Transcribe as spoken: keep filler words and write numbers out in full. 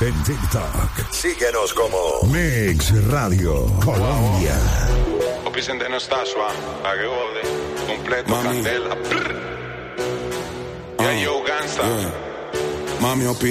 En TikTok. Síguenos como Mix Radio Colombia. Opicente no está suave, pa' que jode. Completo, Mami. candela. Ah, Yeah, yo, gangsta. yeah. Mami, opi